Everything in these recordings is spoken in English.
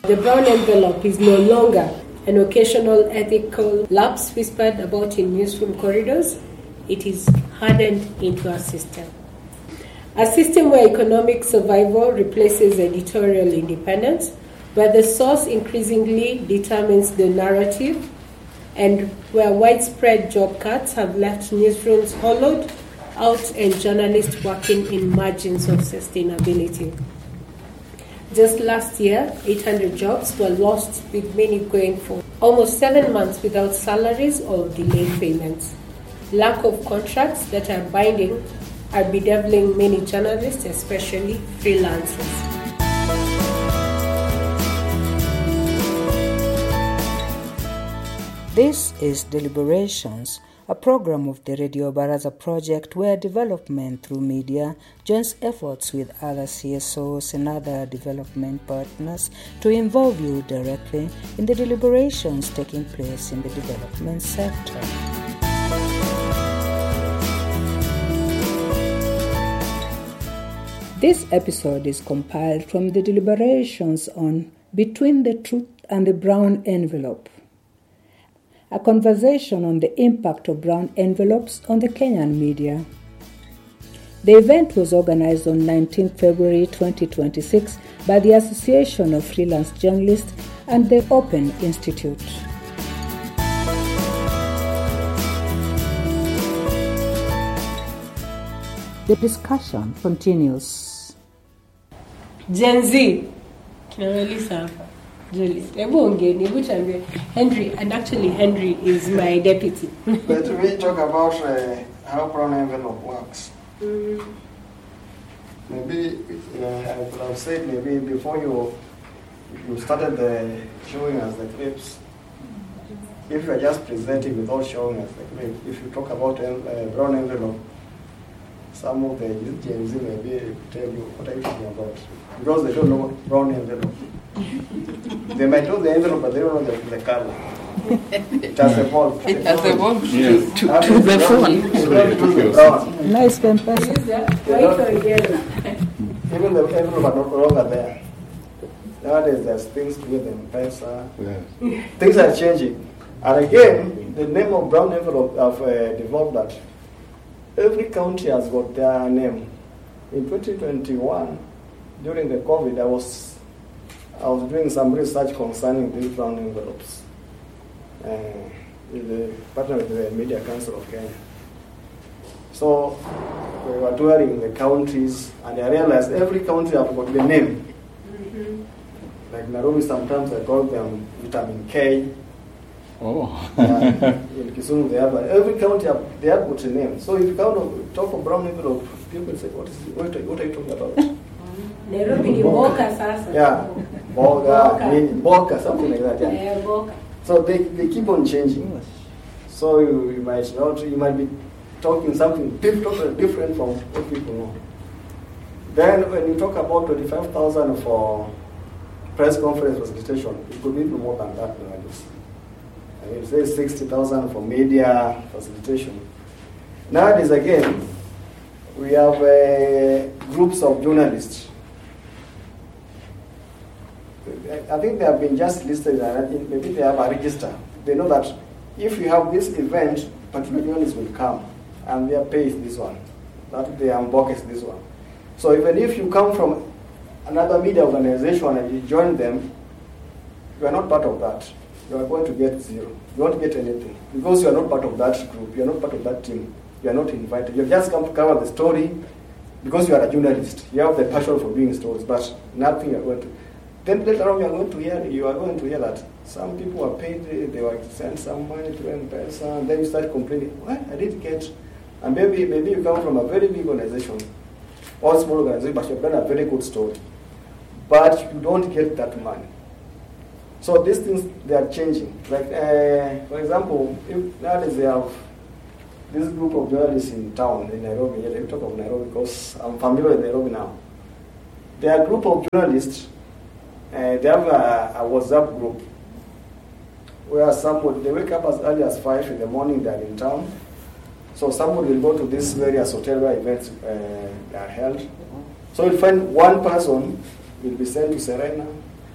The brown envelope is no longer an occasional ethical lapse whispered about in newsroom corridors. It is hardened into a system. A system where economic survival replaces editorial independence, where the source increasingly determines the narrative, and where widespread job cuts have left newsrooms hollowed out and journalists working in margins of sustainability. Just last year, 800 jobs were lost, with many going for almost 7 months without salaries or delayed payments. Lack of contracts that are binding are bedeviling many journalists, especially freelancers. This is Deliberations, a program of the Radio Baraza project where development through media joins efforts with other CSOs and other development partners to involve you directly in the deliberations taking place in the development sector. This episode is compiled from the deliberations on Between the Truth and the Brown Envelope, a conversation on the impact of brown envelopes on the Kenyan media. The event was organized on 19 February 2026 by the Association of Freelance Journalists and the Open Institute. The discussion continues. Gen Z. Henry, and actually Henry is my deputy. But we talk about how brown envelope works. Maybe I would have said maybe before you started showing us the clips, if you are just presenting without showing us the clip, if you talk about brown envelope, some of the Gen Z maybe tell you what are you talking about, because they don't know brown envelope. They might know the envelope, but they don't know the color. It has evolved. It has evolved to the phone. Nice pen person. Even the envelope are no longer there. Nowadays there's things to do with M-Pesa. Things are changing. And again, the name of brown envelope have developed that every county has got their name. In 2021, during the COVID, I was doing some research concerning these brown envelopes with the partner with the Media Council of Kenya. So we were touring the counties, and I realized every county have got the name. Like Nairobi, sometimes I call them vitamin K. Oh. In Kisumu, they have every county they have got a name. So if you talk of brown envelope, people say, what are you talking about? Nairobi ni Boka sasa. Yeah, Boka, something like that. Yeah, Boka. So they keep on changing. So you might be talking something different from what people know. Then when you talk about 25,000 for press conference facilitation, it could be even more than that nowadays. And it says 60,000 for media facilitation. Nowadays again, we have groups of journalists. I think they have been just listed, and maybe they have a register. They know that if you have this event, particular journalists will come, and their pay is this one, that their Mbok is this one. So even if you come from another media organization and you join them, you are not part of that. You are going to get zero. You won't get anything because you are not part of that group. You are not part of that team. You are not invited. You have just come to cover the story because you are a journalist. You have the passion for doing stories, but nothing you are going to. Then later on, you are going to hear that some people are paid, they were sent some money to M-Pesa, and then you start complaining, what? I didn't get. And maybe you come from a very big organization, or small organization, but you've done a very good story. But you don't get that money. So these things, they are changing. Like, for example, if nowadays they have this group of journalists in town, in Nairobi. Let me talk of Nairobi because I'm familiar with Nairobi now. They are a group of journalists. They have a WhatsApp group where somebody, they wake up as early as 5 in the morning, they are in town. So somebody will go to these various hotel where events are held. So you'll find one person will be sent to Serena,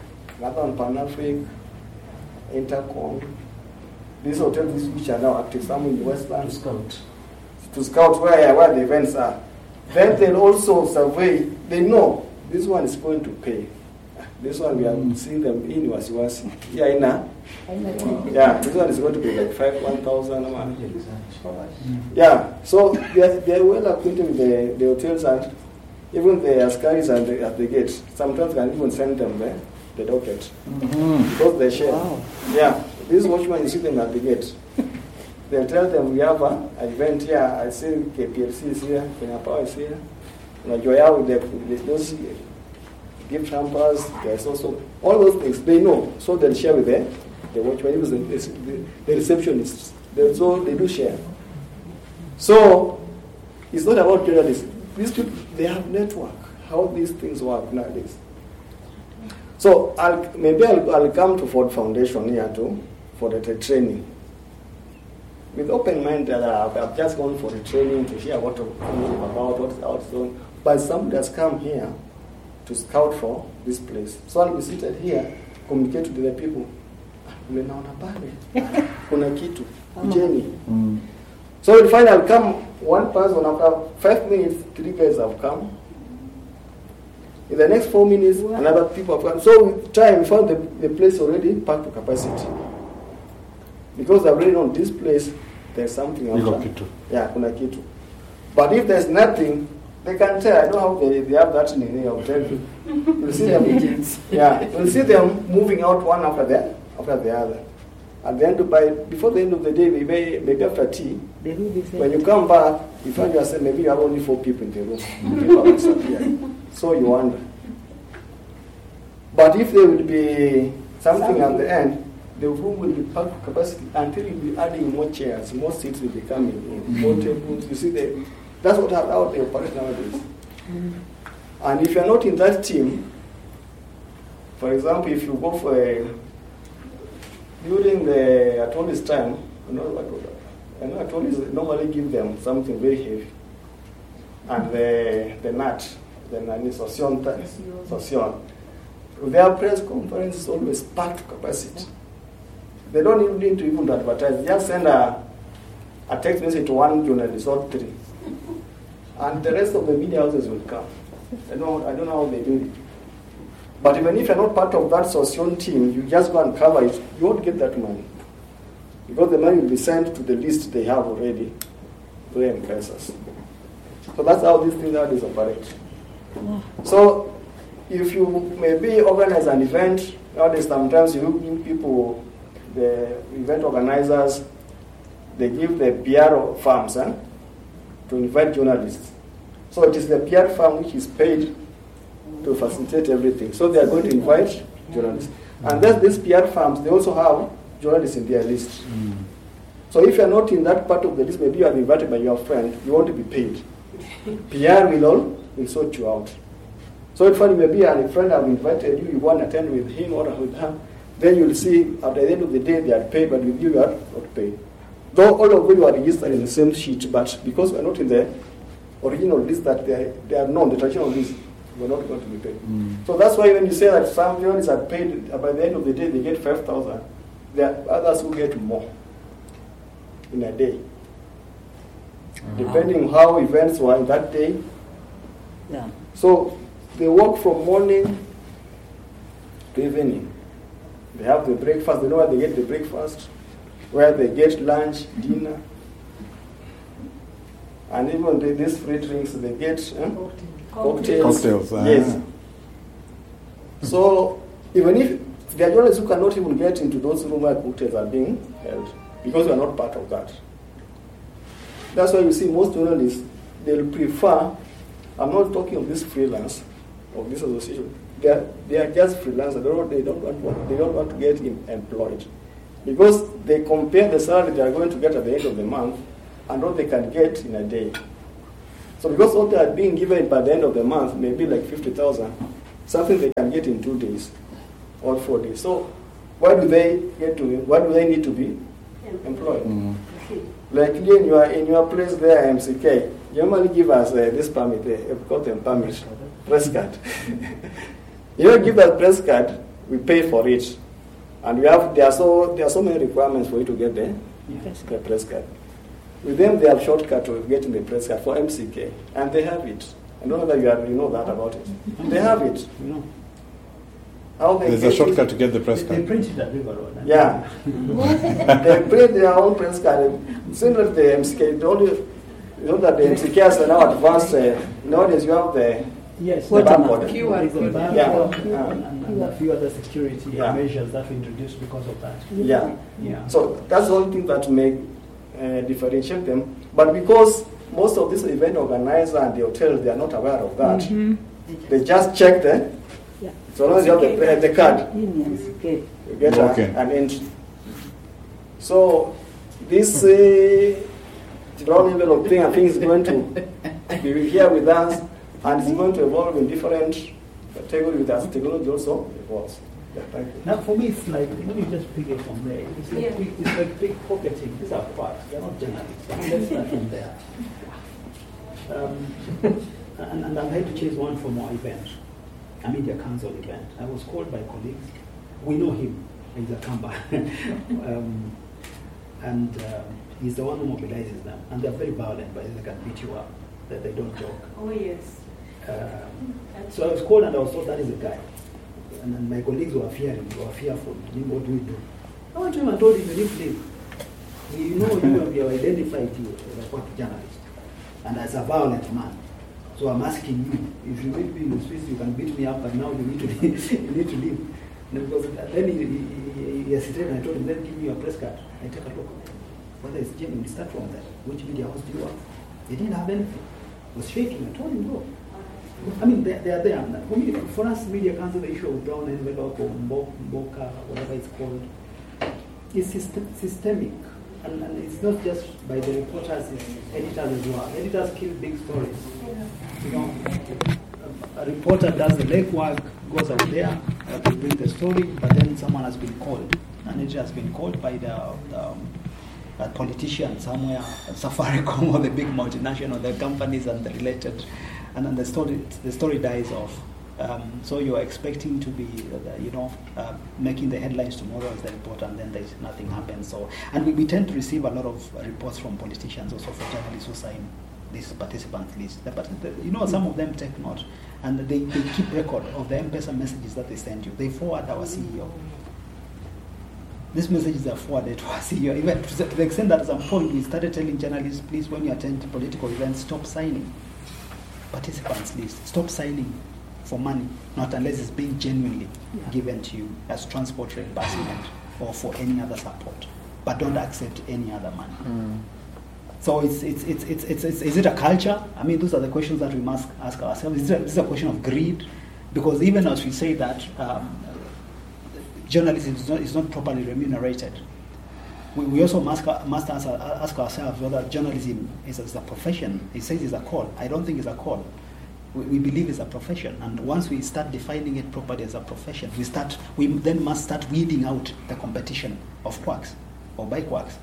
another one Pan-Afric, Intercom. These hotels which are now active, some in the Westlands. To scout where the events are. Then they'll also survey, they know this one is going to pay. This one we are seeing them in Wasiwasi. Yeah, this one is going to be like 1,000. Yeah, so they are well acquainted with the hotels, and even the askaris at the gate. Sometimes can even send them the docket. Because they share. Wow. Yeah, this watchman, you see them at the gate. They'll tell them we have an event here. I see KPLC is here, Kenya Power is here. Joya with those gift hampers, there's also all those things they know. So they'll share with the watchman, the receptionists. They do share. So it's not about journalists. These people, they have network. How these things work nowadays. So I'll come to Ford Foundation here too for the training. With open mind, I've just gone for the training to hear what about what's out there. But somebody has come here to scout for this place. So I'll be seated here, communicate to the people. Kuna kitu, Jenny. So you'll find I'll come one person after 5 minutes, 3 guys have come. In the next 4 minutes, another people have come. So with time, we found the place already packed to capacity. Because I've already known this place, there's something else. Yeah, kuna kitu. But if there's nothing, they can tell. I know how they have that in the hotel. You'll see them. You'll see them moving out one after the other. At the end before the end of the day, maybe after tea, when you come back, you find yourself maybe you have only 4 people in the room. People have disappeared. So you wonder. But if there will be something at the end, the room will be packed to capacity until you'll be adding more chairs, more seats will be coming in, more tables. You see, that's how they operate nowadays. And if you're not in that team, for example, if you go for during the attorney's time, attorneys normally give them something very heavy. And the nut, Sosion. Their press conference is always packed to capacity. They don't even need to even advertise. Just send a text message to one journalist or 3. And the rest of the media houses will come. I don't know how they do it. But even if you're not part of that Sosion team, you just go and cover it, you won't get that money. Because the money will be sent to the list they have already, very impressive. So that's how these things nowadays operate. So if you maybe organize an event, nowadays sometimes you give people, the event organizers, they give the PR firms to invite journalists. So it is the PR firm which is paid to facilitate everything. So they are going to invite journalists. And then these PR firms, they also have journalists in their list. So if you are not in that part of the list, maybe you are invited by your friend, you want to be paid. PR will sort you out. So if maybe a friend have invited you, you want to attend with him or with her, then you'll see at the end of the day they are paid, but with you are not paid. Though all of you are registered in the same sheet, but because we are not in the original list that they are known, the traditional list, we're not going to be paid. So that's why when you say that some journalists are paid, by the end of the day they get 5,000, there are others who get more in a day. Depending how events were in that day. Yeah. So they work from morning to evening. They have the breakfast, they know where they get the breakfast, where they get lunch, dinner. And even these free drinks, they get cocktails. Yes. So even if there are journalists who cannot even get into those rooms where cocktails are being held, because we are not part of that. That's why you see most journalists, they'll prefer, I'm not talking of this freelance, of this association, they are just freelancers, they don't want to get employed. Because they compare the salary they are going to get at the end of the month and what they can get in a day. So because what they are being given by the end of the month may be like 50,000, something they can get in 2 days or 4 days. So why do they need to be employed? Like in your place there, MCK, you normally give us this permit, we call them permit, press card. You don't give that press card, we pay for it, and there are so many requirements for you to get the press card. With them, they have shortcut to getting the press card for MCK, and they have it. I don't know whether you know that about it. They have it. There's a shortcut to get the press card. They print it at River Road. Yeah. They print their own press card. Similar to the MCK, you know that the MCK has now advanced. Nowadays, you have the barcode. And a few other security measures that we introduced because of that. Yeah. So that's the only thing that make differentiate them. But because most of these event organizers and the hotels, they are not aware of that. They just check so long as you have the card, you get an entry. So this brown envelope thing, I think is going to be here with us, and it's going to evolve in different categories with us. Technology also evolves. Yeah, thank you. Now, for me, it's like, when you just pick it from there, it's like big pocketing. These are parts, they're not journalists. Let's start from there. And I'm here to chase one from our event, a media council event. I was called by colleagues. We know him, he's a Kamba. He's the one who mobilizes them. And they're very violent, but they can beat you up. That they don't joke. Oh, yes. So I was called and I was told that is a guy. And my colleagues were fearful. What do we do? I went to him and told him, you need to leave. You know, we have identified you as a court journalist and as a violent man. So I'm asking you, if you meet me in the streets, you can beat me up, but now you need to leave. You need to leave. And because then he hesitated and I told him, then give me your press card. I take a look. Whether it's genuine, start from that. Which media house do you have? They didn't have anything. I was shaking. I told him, no. I mean, they are there. For us, media council, the issue of brown envelope or Mboka, whatever it's called, is systemic. And it's not just by the reporters, it's editors as well. Editors kill big stories. You know, a reporter does the legwork, goes out there to bring the story, but then someone has been called. An editor has been called by a politician somewhere, Safaricom or the big multinational, the companies and the related. And then the story dies off. So you are expecting to be, making the headlines tomorrow as the report, and then nothing happens. So, and we tend to receive a lot of reports from politicians, also for journalists who sign this participant list. But some of them take note, and they keep record of the M-Pesa messages that they send you. They forward our CEO. These messages are forwarded to our CEO, even to the extent that at some point we started telling journalists, please, when you attend political events, stop signing participants list. Stop signing for money, not unless it's being genuinely given to you as transport reimbursement or for any other support. But don't accept any other money. So is it a culture? I mean, those are the questions that we must ask ourselves. Is this a question of greed? Because even as we say that journalism is not properly remunerated, we also must ask ourselves whether journalism is a profession. It says it's a call. I don't think it's a call. We believe it's a profession, and once we start defining it properly as a profession, we then must start weeding out the competition of quacks or by quacks.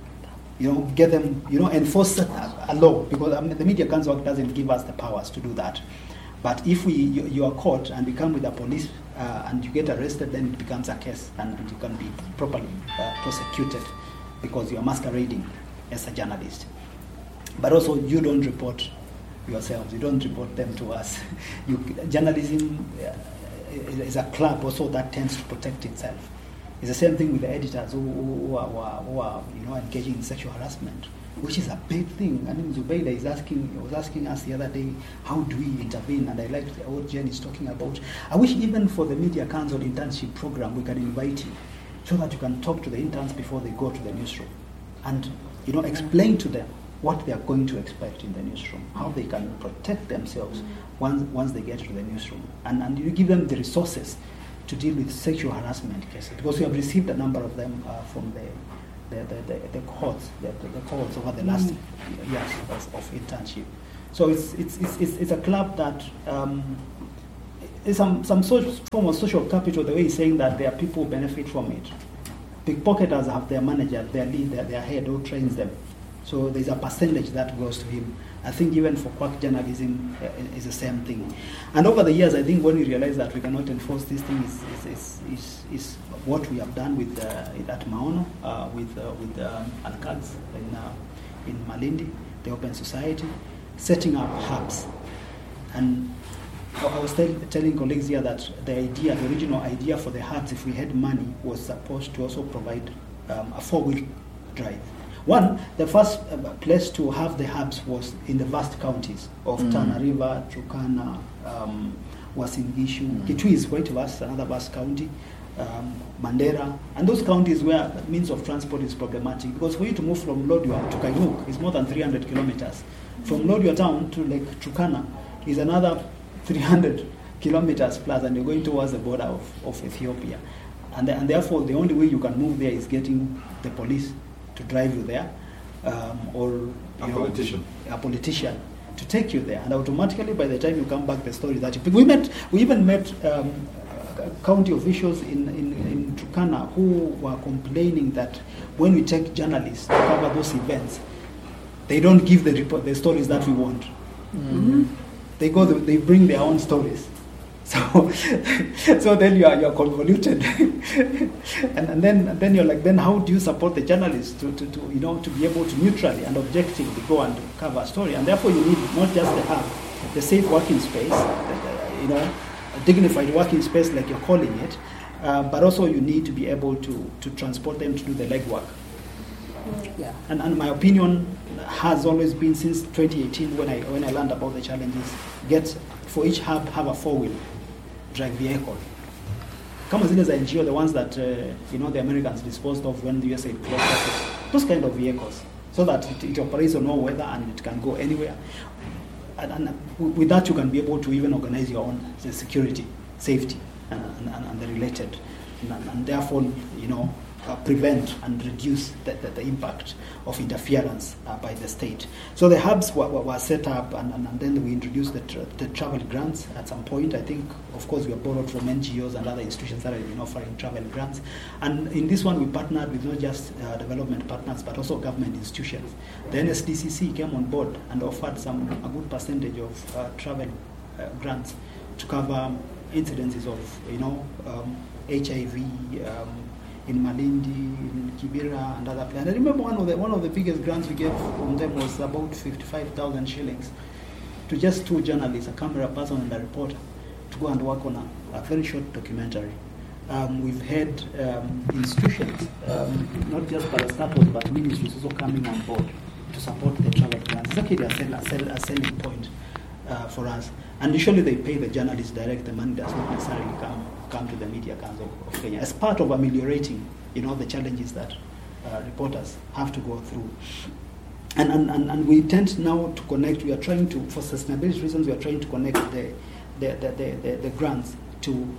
Get them, enforce a law, because the Media Council Act doesn't give us the powers to do that. But if you are caught and we come with the police and you get arrested, then it becomes a case, and you can be properly prosecuted because you are masquerading as a journalist. But also, you don't report yourselves, you don't report them to us. Journalism is a club also that tends to protect itself. It's the same thing with the editors who are engaging in sexual harassment, which is a big thing. I mean, Zubeida was asking us the other day, how do we intervene? And I liked what Jen is talking about. I wish even for the Media Council internship program, we can invite you so that you can talk to the interns before they go to the newsroom and explain to them what they are going to expect in the newsroom, how they can protect themselves once they get to the newsroom, and you give them the resources to deal with sexual harassment cases, because we have received a number of them from the cohorts over the last years of internship. So it's a club that is some form of social capital. The way he's saying that there are people who benefit from it. Pickpocketers have their manager, their lead, their head who trains them. So there's a percentage that goes to him. I think even for quack journalism is the same thing. And over the years, I think when we realize that we cannot enforce this thing is what we have done with at Maono, with Al-Qads in Malindi, the Open Society, setting up hubs. And I was telling colleagues here that the original idea for the hubs, if we had money, was supposed to also provide a four-wheel drive. One, the first place to have the hubs was in the vast counties of Tana River, Turkana, Uasin Gishu. Kitui is quite vast, another vast county, Mandera, and those counties where the means of transport is problematic, because for you to move from Lodwar to Kainuk is more than 300 kilometers. From Lodwar town to Lake Turkana is another 300 kilometers plus, and you're going towards the border of Ethiopia. And therefore, the only way you can move there is getting the police to drive you there, or a politician to take you there. And automatically, by the time you come back, the story that we even met county officials in Turkana who were complaining that when we take journalists to cover those events, they don't give the stories that we want. Mm-hmm. They bring their own stories. So then you are convoluted, and then you're like, then how do you support the journalists to be able to neutrally and objectively go and cover a story? And therefore you need not just to have the safe working space, a dignified working space like you're calling it, but also you need to be able to transport them to do the legwork. Yeah. And my opinion has always been since 2018 when I learned about the challenges, for each hub have a four-wheel drive vehicle. Kama zile za NGO, the ones that the Americans disposed of when the USA closed us, those kind of vehicles, so that it operates on all weather and it can go anywhere. And with that you can be able to even organize your own security, safety, and the related, and therefore prevent and reduce the impact of interference by the state. So the hubs were set up, and then we introduced the travel grants at some point. I think, of course, we have borrowed from NGOs and other institutions that have been offering travel grants. And in this one, we partnered with not just development partners, but also government institutions. The NSDCC came on board and offered a good percentage of travel grants to cover incidences of HIV, in Malindi, in Kibera, and other places. I remember one of the biggest grants we gave from them was about 55,000 shillings to just two journalists, a camera person and a reporter, to go and work on a very short documentary. We've had institutions, not just parastatals, but ministries also coming on board to support the travel grants. It's actually a selling point for us. And usually they pay the journalists direct. The money does not necessarily come to the Media Council of Kenya as part of ameliorating, the challenges that reporters have to go through. And we tend now to connect. We are trying to, for sustainability reasons, we are trying to connect the grants to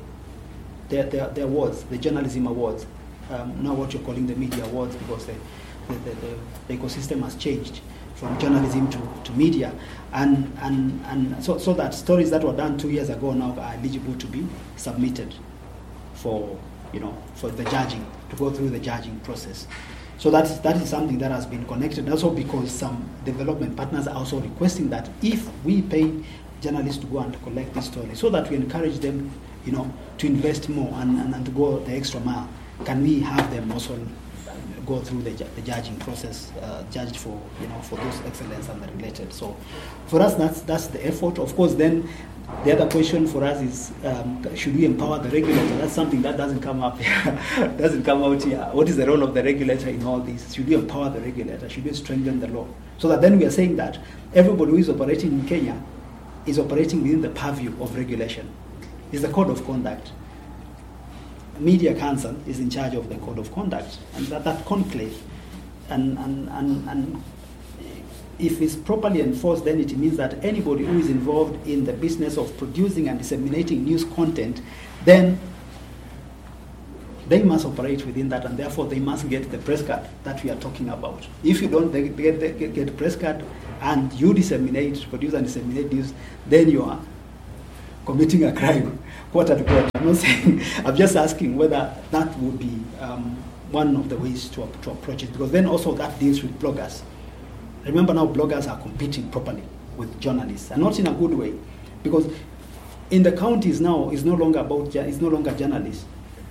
the awards, the journalism awards. Now what you're calling the media awards, because the ecosystem has changed from journalism to media, and so that stories that were done 2 years ago now are eligible to be submitted for the judging, to go through the judging process. So that is something that has been connected, also because some development partners are also requesting that if we pay journalists to go and collect these stories, so that we encourage them, to invest more and to go the extra mile, can we have them also go through the judging process, judged for those excellence and the related. So for us, that's the effort. Of course, then the other question for us is, should we empower the regulator? That's something that doesn't come up here, doesn't come out here. What is the role of the regulator in all this? Should we empower the regulator? Should we strengthen the law? So that then we are saying that everybody who is operating in Kenya is operating within the purview of regulation. It's the code of conduct. Media Council is in charge of the code of conduct, and that conclave, and if it's properly enforced, then it means that anybody who is involved in the business of producing and disseminating news content, then they must operate within that, and therefore they must get the press card that we are talking about. If you don't get the press card and you produce and disseminate news, then you are committing a crime. Quarter to quarter. I'm not saying, I'm just asking whether that would be one of the ways to approach it, because then also that deals with bloggers. Remember now bloggers are competing properly with journalists, and not in a good way, because in the counties now it's no longer journalists.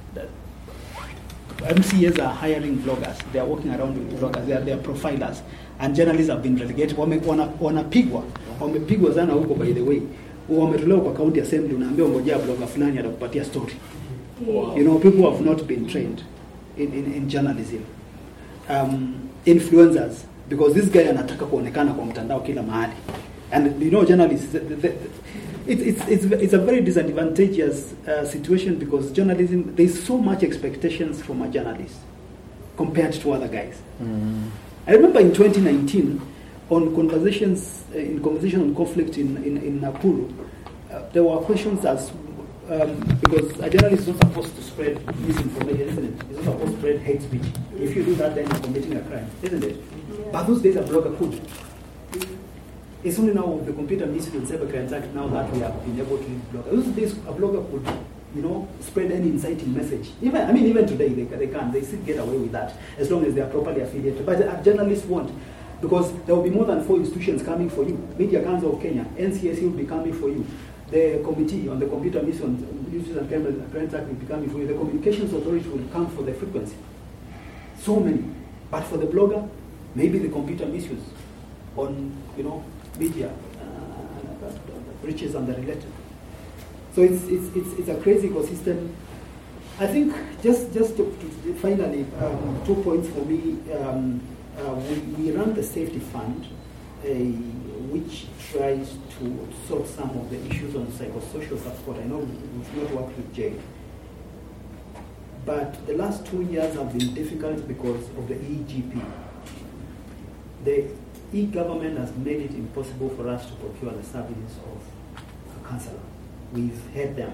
MCAs are hiring bloggers. They are walking around with bloggers. They are profilers, and journalists have been relegated. Wamepigwa sana huko, by the way. Wametolewa kwa county assembly, unaambia ngojea blogger fulani atakupatia story. Wow. You know, people have not been trained in journalism. Influencers, because this guy anataka kuonekana kwa mtandao kila mahali. And you know, journalists, it's a very disadvantageous situation, because journalism, there's so much expectations from a journalist compared to other guys. I remember in 2019, on conversations on conflict in Nakuru, there were questions as because a journalist is not supposed to spread misinformation, isn't it? He's not supposed to spread hate speech. If you do that, then you're committing a crime, isn't it? Yeah. But those days a blogger could. It's only now with the Computer Misuse and Cybercrimes Act now that we have been able to use bloggers. Those days a blogger could, you know, spread any inciting message. Even today they still get away with that as long as they are properly affiliated. But a journalist won't, because there will be more than 4 institutions coming for you. Media Council of Kenya, NCSC will be coming for you. The Committee on the Computer Misuse and Cybercrimes Act will be coming for you. The Communications Authority will come for the frequency. So many. But for the blogger, maybe the computer misuse on, you know, media breaches and the related. So it's a crazy ecosystem. I think just to finally 2 points for me. We run the safety fund, which tries to solve some of the issues on psychosocial support. I know we've not worked with Jay, but the last 2 years have been difficult because of the EGP. The e-government has made it impossible for us to procure the services of a counselor. We've had them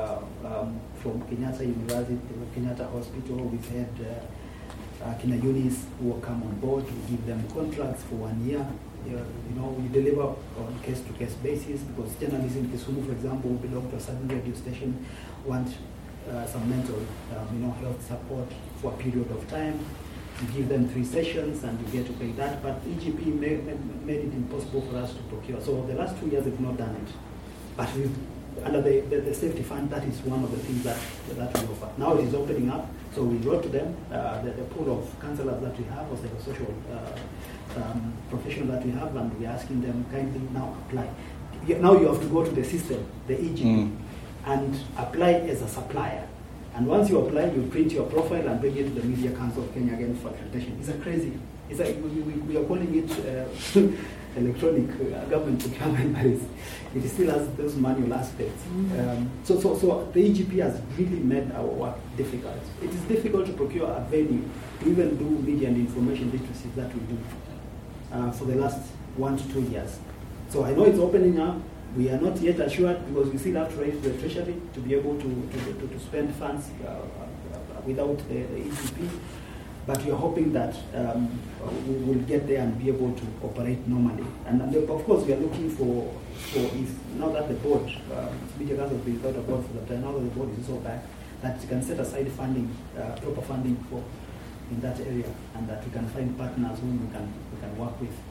from Kenyatta University, Kenyatta Hospital. We've had Kina Yunis who will come on board. We give them contracts for 1 year. You know, we deliver on case-to-case basis, because journalists in Kisumu, for example, who belong to a certain radio station, want some mental health support for a period of time. You give them 3 sessions and you get to pay that. But EGP made it impossible for us to procure. So the last 2 years we've not done it. But under the safety fund, that is one of the things that we offer. Now it is opening up. So we wrote to them, the pool of counselors that we have, or psychosocial professionals that we have, and we're asking them kindly now apply. Now you have to go to the system, the EGP, and apply as a supplier. And once you apply, you print your profile and bring it to the Media Council of Kenya again for accreditation. It's a crazy. It's like we are calling it electronic government procurement, but it still has those manual aspects. So the EGP has really made our work difficult. It is difficult to procure a venue to even do media and information literacy that we do for the last 1 to 2 years. So I know it's opening up. We are not yet assured, because we still have to raise the treasury to be able to spend funds without the EGP. But we are hoping that we will get there and be able to operate normally. And of course, we are looking for if now that the board, Media Council has been without a board for the time, now that the board is also back, that we can set aside funding, proper funding for in that area, and that we can find partners whom we can work with,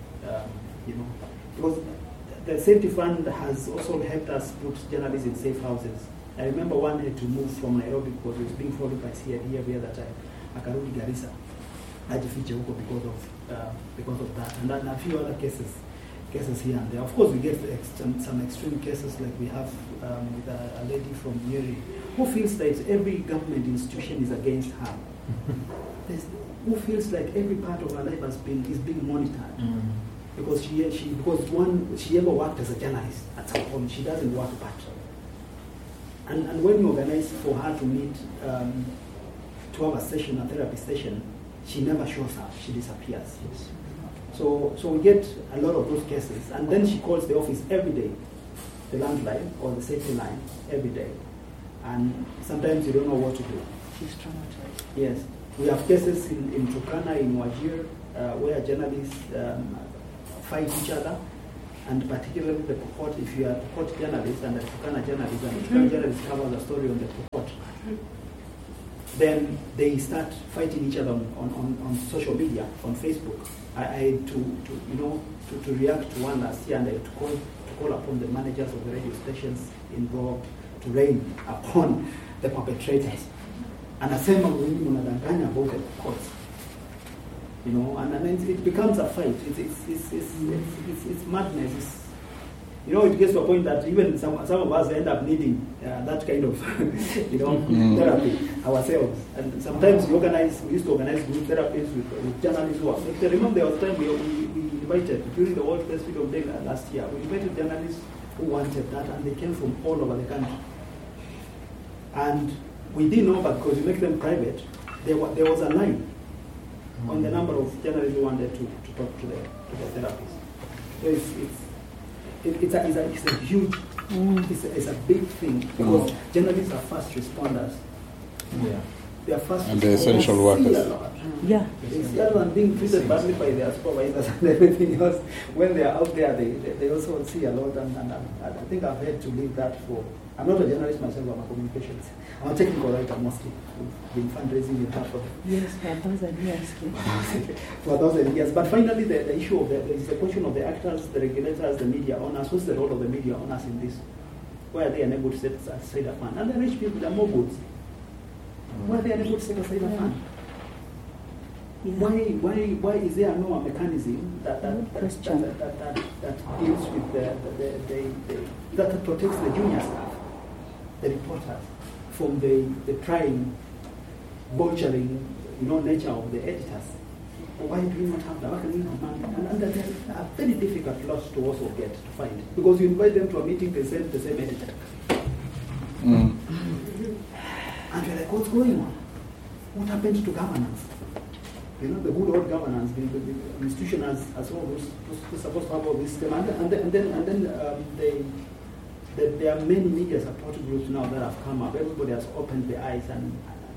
because the safety fund has also helped us put journalists in safe houses. I remember one had to move from Nairobi because it was being followed by CID every other time. Akarudi Garissa, ajifiche huko because of that, and then a few other cases here and there. Of course, we get some extreme cases, like we have with a lady from Nyeri who feels that every government institution is against her. Who feels like every part of her life is being monitored. Because she ever worked as a journalist at some point. She doesn't work part. And when you organize for her to meet, to have a session, a therapy session, she never shows up. She disappears. Yes. So we get a lot of those cases, and then she calls the office every day, the landline or the safety line every day, and sometimes you don't know what to do. She's traumatized. Yes, we have cases in Turkana, in Wajir, where journalists fight each other, and particularly the Pokot. If you are a Pokot journalist and a Turkana journalist, and the Turkana journalist covers a story on the Pokot, then they start fighting each other on social media, on Facebook. I had to react to one last year, and I had to call upon the managers of the radio stations involved to rain upon the perpetrators. Anasema mwenyewe mnadanganya about the courts. And then it becomes a fight. It's madness. It gets to a point that even some of us end up needing that kind of, therapy ourselves. And sometimes we used to organize group therapies with journalists who are. I remember there was a time we invited, during the World Press Freedom Day last year, we invited journalists who wanted that, and they came from all over the country. And we didn't know, but because we make them private, there was a line on the number of journalists who wanted to talk to the therapists. So it's a huge, it's a big thing, because journalists are fast responders. Yeah. They are fast And they're essential workers. Yeah. Rather than being treated badly by their supervisors and everything else, when they are out there, they also see a lot. And I think I've had to leave that for. I'm not a journalist myself, I'm a communications. I'm a technical writer mostly. We've been fundraising in half of. Yes, for 1,000 years. For 1,000 years. But finally, the issue of is the question of the actors, the regulators, the media owners. What's the role of the media owners in this? Why are they unable to set aside a fund? And the rich people, the moguls. Why are they unable to set aside a fund? Yeah. Why is there no mechanism that deals with that protects the junior staff, the reporters, from the prying, butchering, nature of the editors? Why do we not have that? And that's a very difficult loss to also get to find, because you invite them to a meeting, they send the same editor. And you're like, what's going on? What happened to governance? The good old governance, the institution as well who's supposed to have all this system. And then there are many media support groups now that have come up. Everybody has opened their eyes, and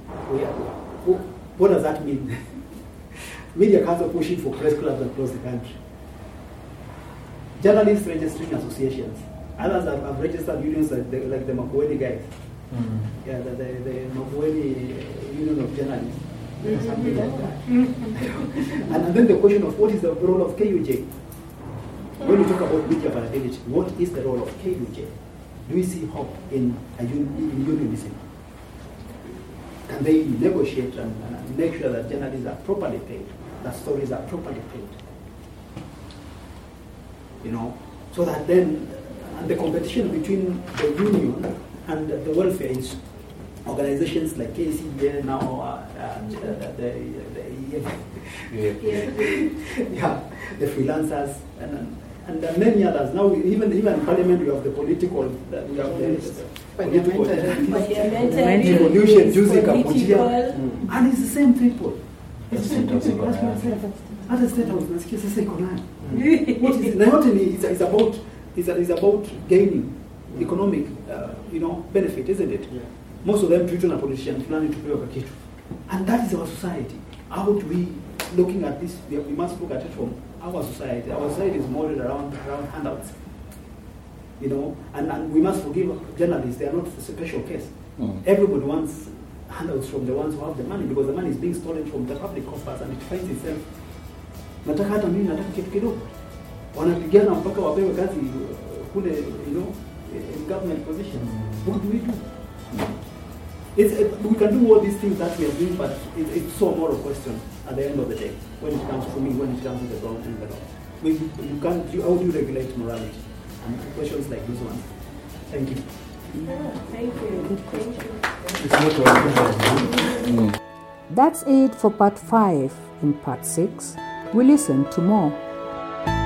what does that mean? Media council pushing for press clubs across the country. Journalists registering associations. Others have registered unions like the Makueni guys. Yeah, the Makueni Union of Journalists. Something like that. And then the question of what is the role of KUJ? When you talk about media vulnerability, what is the role of KUJ? Do we see hope in unionism? Can they negotiate and make sure that journalists are properly paid, that stories are properly paid? So that then, and the competition between the union and the welfare organizations like KCBA now, the freelancers, and many others. Now, even in Parliament, we have the political, we have the political revolution, Juzi Kapuchia, and it's the same people. It's the same people. At the State House, it's about gaining economic, benefit, isn't it? Yeah. Most of them treat on a politician planning to pay over kitu. And that is our society. How do we, looking at this, we must look at it from our society. Our society is modeled around handouts. And we must forgive journalists, they are not a special case. Everybody wants handouts from the ones who have the money, because the money is being stolen from the public coffers, and it finds itself. Nataka hata mimi nataka kitu kidogo. Wanapigana mpaka wapewe kazi kule, in government positions. What do we do? We can do all these things that we are doing, but it's so more a question at the end of the day, when it comes to me, when it comes to the brown envelope. How do you regulate morality? And questions like this one. Thank you. That's it for part 5. In part 6, we listen to more.